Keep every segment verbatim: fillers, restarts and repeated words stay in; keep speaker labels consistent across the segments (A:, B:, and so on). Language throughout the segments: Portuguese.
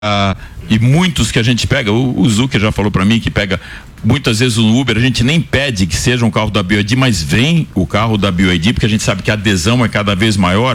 A: Ah, e muitos que a gente pega, o, o Zucker já falou para mim que pega muitas vezes o Uber, a gente nem pede que seja um carro da B Y D, mas vem o carro da B Y D, porque a gente sabe que a adesão é cada vez maior,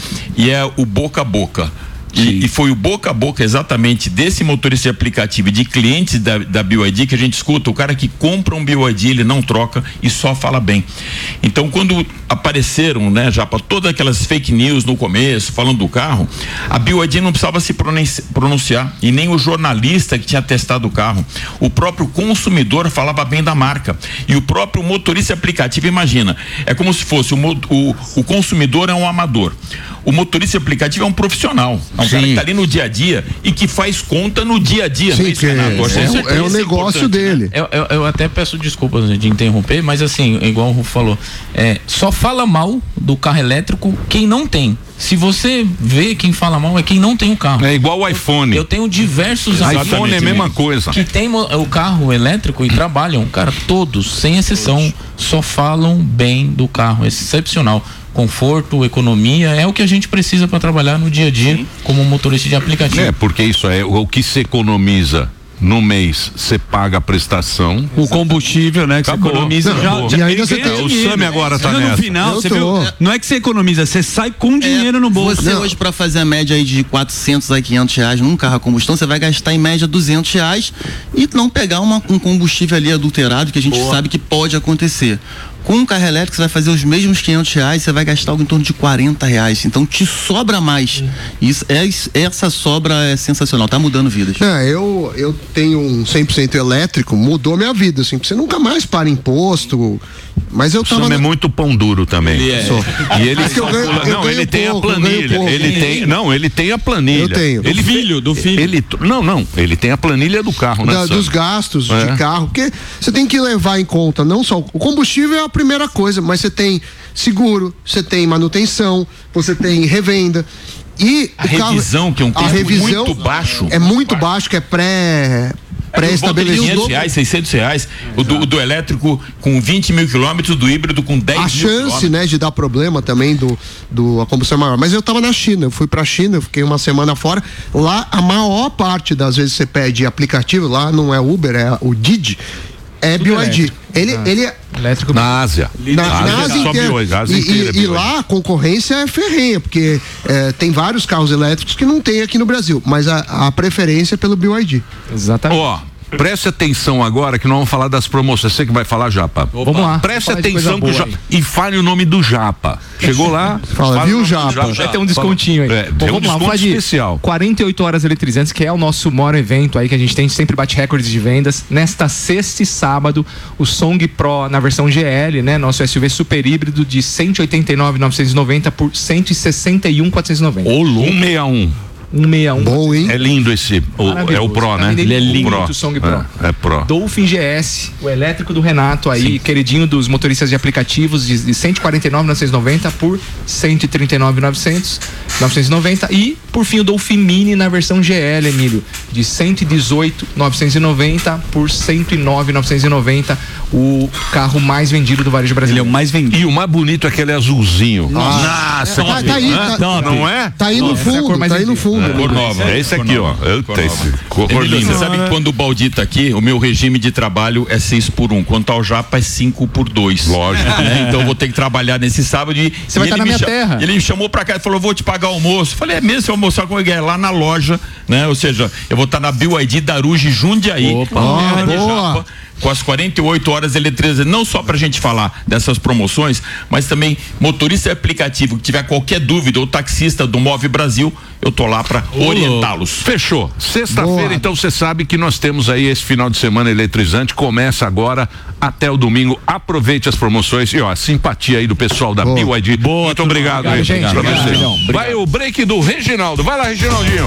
A: e é o boca a boca. E, e foi o boca a boca exatamente desse motorista de aplicativo e de clientes da, da B Y D que a gente escuta. O cara que compra um B Y D, ele não troca e só fala bem. Então, quando apareceram, né, já para todas aquelas fake news no começo, falando do carro, a B Y D não precisava se pronunciar, e nem o jornalista que tinha testado o carro. O próprio consumidor falava bem da marca. E o próprio motorista de aplicativo, imagina, é como se fosse o, o, o consumidor é um amador. O motorista de aplicativo é um profissional, é um Sim. cara que está ali no dia a dia e que faz conta no dia a dia.
B: Sim, que é, é, é o negócio dele.
C: Eu, eu, eu até peço desculpas de interromper, mas assim, igual o Rufo falou, é, só fala mal do carro elétrico quem não tem. Se você vê, quem fala mal é quem não tem o carro.
D: É igual o iPhone.
C: Eu, eu tenho diversos
D: amigos. iPhone é a mesma coisa.
C: Que tem o carro elétrico e trabalham, cara, todos, sem exceção, só falam bem do carro. É excepcional. Conforto, economia, é o que a gente precisa para trabalhar no dia a dia. Sim. Como motorista de aplicativo.
D: É, porque isso é o que se economiza. No mês, você paga a prestação.
E: O combustível, né? Que você economiza.
B: Já, já, e ainda você tem
D: o Sami agora tá nessa.
E: No final, você viu, não é que você economiza, você sai com dinheiro é, no bolso.
F: Você
E: não.
F: hoje, para fazer a média aí de quatrocentos a quinhentos reais num carro a combustão, você vai gastar em média duzentos reais e não pegar uma, um combustível ali adulterado, que a gente Boa. sabe que pode acontecer. Com um carro elétrico, você vai fazer os mesmos quinhentos reais, você vai gastar algo em torno de quarenta reais. Então, te sobra mais. Isso, é, essa sobra é sensacional, tá mudando vidas.
B: É, eu, eu tenho um cem por cento elétrico, mudou minha vida, assim, você nunca mais para imposto. Mas eu tava.
D: O Sam é muito pão duro também.
B: Ele é.
D: E ele
B: eu ganho, eu
D: não, ele tem pouco, a planilha. Ele tem, não, ele tem a planilha.
B: Eu tenho.
D: Ele
E: do filho, do filho.
D: Ele, não, não, ele tem a planilha do carro, né?
B: Da, dos gastos
D: é.
B: de carro, porque você tem que levar em conta não só o combustível é a primeira coisa, mas você tem seguro, você tem manutenção, você tem revenda. E
A: a revisão, carro, que é um custo muito baixo.
B: É muito baixo, que é pré pré-estabelecido.
A: quinhentos reais, seiscentos reais. O do, o do elétrico com vinte mil quilômetros, do híbrido com dez mil quilômetros.
B: A chance, né, de dar problema também do, do a combustão maior. Mas eu tava na China, eu fui pra China, eu fiquei uma semana fora. Lá, a maior parte das vezes você pede aplicativo, lá não é Uber, é o Didi. É B Y D. Ele, ele é
D: elétrico na Ásia.
B: Na, na Ásia, Ásia inteira. Ásia inteira e, e, e lá a concorrência é ferrenha, porque é, tem vários carros elétricos que não tem aqui no Brasil, mas a, a preferência é pelo B Y D.
D: Exatamente. Ó, oh, preste atenção agora que nós vamos falar das promoções. Você que vai falar, Japa.
E: Opa. Vamos lá.
D: Preste atenção que o Japa, e fale o nome do Japa. Chegou lá?
B: Fala, fala viu, Japa?
E: Japa? Vai ter um descontinho aí.
D: É, Bom,
E: vamos
D: um
E: lá, vamos falar de
D: especial.
E: quarenta e oito horas eletrizantes, que é o nosso maior evento aí que a gente tem, sempre bate recordes de vendas. Nesta sexta e sábado, o Song Pro na versão G L, né? Nosso S U V super híbrido de cento e oitenta e nove mil novecentos e noventa por cento e sessenta e um mil quatrocentos e noventa.
D: Ô, cento e sessenta e um.
E: cento e sessenta e um.
B: Bom, hein?
D: É lindo esse, o, é o Pro, né?
E: Ele é lindo,
D: Pro.
E: o Song Pro.
D: É, é Pro.
E: Dolphin G S, o elétrico do Renato aí, Sim. queridinho dos motoristas de aplicativos, de, de cento e quarenta e nove mil novecentos e noventa por cento e trinta e nove mil novecentos e noventa. E, por fim, o Dolphin Mini na versão G L, Emílio, de cento e dezoito mil novecentos e noventa por cento e nove mil novecentos e noventa. O carro mais vendido do varejo brasileiro.
D: Ele é o mais vendido. E o mais bonito é aquele azulzinho.
B: Nossa,
D: Nossa,
B: tá, tá aí, tá,
D: não é?
B: Tá aí no fundo, tá aí no fundo.
A: É, cor nova.
D: É esse aqui, ó. Eu tenho esse. Cor, cor linda.
A: Você sabe que quando o Baldi tá aqui, o meu regime de trabalho é seis por um. Quanto ao Japa é cinco por dois.
D: Lógico.
A: Né? Então eu vou ter que trabalhar nesse sábado e.
E: Você vai estar na minha
A: cham...
E: terra.
A: Ele me chamou pra cá e falou: vou te pagar o almoço. Eu falei: é mesmo, se eu almoçar com ele lá na loja, né? Ou seja, eu vou estar na B Y D Daruge Jundiaí.
E: Opa,
B: oh,
A: de Japa, com as quarenta e oito horas eletrizantes, não só pra gente falar dessas promoções, mas também motorista aplicativo que tiver qualquer dúvida, ou taxista do Move Brasil, eu tô lá pra orientá-los.
D: Fechou. Sexta-feira, então você sabe que nós temos aí esse final de semana eletrizante, começa agora até o domingo. Aproveite as promoções e ó, a simpatia aí do pessoal da Boa. B Y D.
E: Boa,
D: muito obrigado,
E: obrigado
D: aí,
E: gente.
D: Pra
E: Obrigado,
D: vocês.
E: obrigado.
D: Vai o break do Reginaldo. Vai lá, Reginaldinho.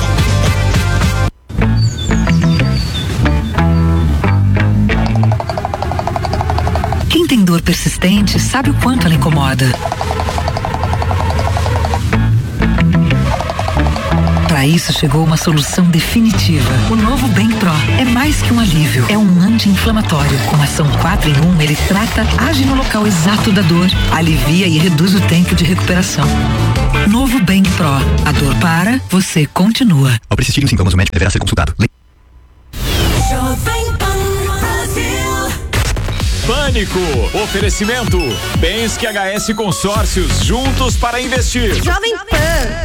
G: Quem tem dor persistente sabe o quanto ela incomoda. Para isso chegou uma solução definitiva. O novo Bank Pro é mais que um alívio, é um anti-inflamatório. Com ação quatro em um, ele trata, age no local exato da dor, alivia e reduz o tempo de recuperação. Novo Bank Pro. Pro. A dor para, você continua.
H: Ao persistirem os sintomas, o médico deverá ser consultado.
I: Pânico. Oferecimento. Bens que H S Consórcios. Juntos para investir.
J: Jovem Pan.